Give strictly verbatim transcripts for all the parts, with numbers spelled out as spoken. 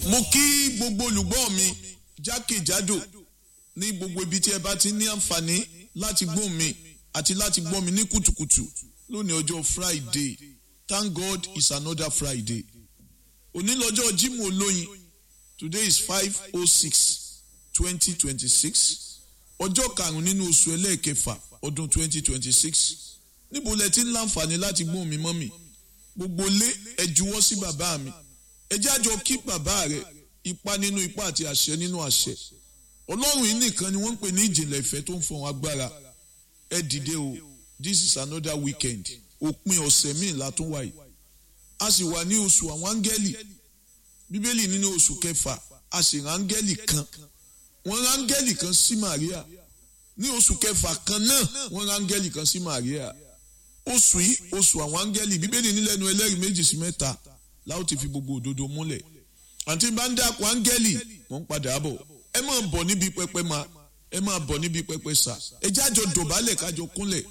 mo kí gbogbo olùgbọ́ mi jákèjádò ní gbogbo ibi tí ẹ bá ti ní àǹfààní láti gbọ́ mi àti láti gbọ́ mi ní kùtùkùtù lónìí ọjọ́ Friday. Thank God it's another Friday. Òní lọ́jọ́ Jímọ̀ olóyin. Today is five oh six twenty twenty-six. Ọjọ́ karùn-ún nínú oṣù ẹlẹ́ẹ̀kẹfà ọdún twenty twenty-six. Níbo lẹ ti ń láǹfààní láti gbọ́ mi mọ́ mi? Gbogbo lé ẹ juwọ́ sí bàbá mi. Ẹ jẹ́ àjọ kí bàbá rẹ̀ ipa nínú ipa àti àṣẹ nínú àṣẹ. Ọlọ́run yìí nìkan ni wọ́n ń pè ní ìjìnlẹ̀ ìfẹ́ tó ń fọ̀hún agbára. Ẹ dìde o, this is another weekend. Òpin ọ̀sẹ̀ míì látún wáyé. A sì wà ní oṣù àwọn áńgẹ́lì. Bíbélì nínú oṣù kẹfà, a sì rán áńgẹ́lì kan. Wọ́n rán áńgẹ́lì kan sí Màríà. Ní oṣù kẹfà kan náà, wọ́n rán áńgẹ́lì kan sí Màríà. Oṣù yìí, oṣù àwọn áńgẹ́lì, Bíbélì ní lẹ́nu ẹlẹ́rìí méjì sí mẹ́ta láò ti fi gbogbo òdodo múlẹ̀. Àǹtí bá ń dákun áńgẹ́lì, wọ́n ń padà bọ̀. Ẹ máa bọ̀ níbi pẹpẹ máa, ẹ máa bọ̀ níbi pẹpẹ sà. Ẹ jájọ dọ̀bálẹ̀ kájọ kúnlẹ̀.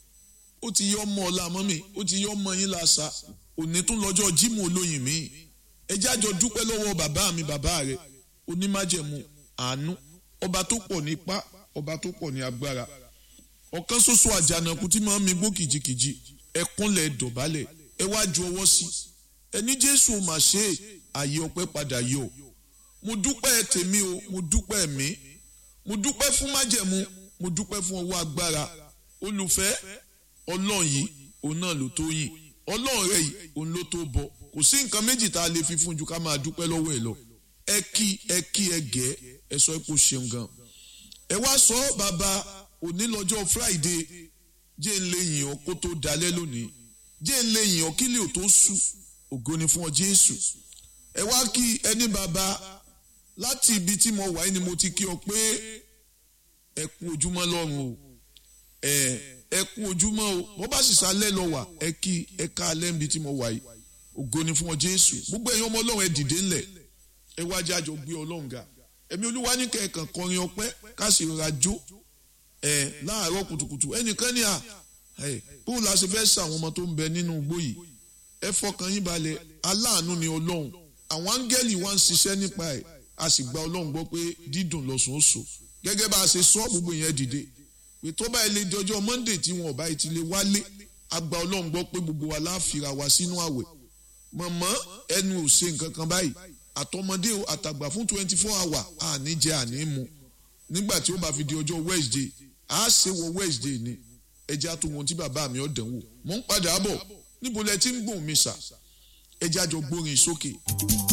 Ó ti yọ ọmọ ọ̀la mọ́ mi, ó ti yọ ọmọ yín lásà. Òní tún lọ́jọ́ Jímọ̀ olóyin mi. Ẹ jájọ dúpẹ́ lọ́wọ́ bàbá mi bàbá rẹ̀, onímájẹ̀mú àánú, ọba tó pọ̀ ní ipá, ọba tó pọ̀ ní agbára. Ọ̀kan ṣoṣo àjànàkú tí máa ń mi gbó kìjikìji, ẹ kúnlẹ̀ dọ̀bálẹ̀, ẹ wá ju ọwọ́ sí. Ẹni Jésù mà ṣe àyè ọpẹ́ padà yọ. Mo dúpẹ́ tèmi o, mo dúpẹ́ mi, mo dúpẹ́ fún májẹ̀mú, mo dúpẹ́ fún ọwọ́ agbára. Olùfẹ́ Ọlọ́run yìí, òun náà ló tó yìn. Ọlọ́run rẹ̀ yìí, òun ló tó bọ̀. Kò sí nǹkan méjì tá a lè fi fún ju ká máa dúpẹ́ lọ́wọ́ ẹ̀ lọ. Ẹ kí ẹ kí ẹ gẹ̀ ẹ sọ pé ó ṣeun gan. Ẹ wá sọ bàbá òní lọ́jọ́ Friday, jẹ́ ń lè yìn ọ́ kó tó dalẹ́ lónìí. Jẹ́ ń lè yìn ọ́ kí lè ò tó sú. Ògo ni fún ọ Jésù. Ẹ wá kí ẹni bàbá láti ibi tí mo wà ní mo ti kí ọ pé ẹ kú ojúmọ́ lọ́run o. Ẹ ẹ kú ojúmọ́ o. Bó bá sì sálẹ̀ lọ wà ẹ kí ẹ ká alẹ́ níbi tí mo wà yìí. Ògo ni fún ọ Jésù. Gbogbo ẹ̀yin ọmọ Ọlọ́run ẹ dìde ńlẹ̀. Ẹ wá jẹ́ àjọ gbé Ọlọ́run ga. Ẹ̀mí Olúwa ní kẹ̀kàn kọrin ọpẹ́ ká sì rọra jó. Ẹ láàárọ̀ kùtùkùtù ẹnìkan ní à ẹ bó la ṣe fẹ́ sàwọn ọmọ tó ń bẹ nínú igbó yìí. Ẹ fọkàn yín balẹ̀, aláàánú ni Ọlọ́run. Àwọn áńgẹ́lì wá ń ṣiṣẹ́ nípa ẹ̀, a sì gba Ọlọ́run gbọ́ pé dídùn lọ́sùn ó so. Gẹ́gẹ́ bá a ṣe sọ gbogbo yẹn dìde. Pé tó bá ilé di ọjọ́ Monday tí wọn ò bá ti lè wálé, a gba Ọlọ́run gbọ́ pé gbogbo wa láàfíra wa sínú àwẹ̀. Mọ̀mọ́ ẹnu ò ṣe nǹkan kan báyìí. Àtọmọdé o àtàgbà fún twenty four hour àní jẹ àní mu. Nígbà tí ó bá fi di ọjọ́ Wednesday, a ṣe wọ Wednesday ni. Ẹjẹ́ àtúwọ̀n tí bàbá mi ọ̀dẹ̀ wò. Mo ń padà bọ̀. Níbo lẹ ti ń gbóhùn mi sà? Ẹ jẹ́ àjọ gbórin sókè.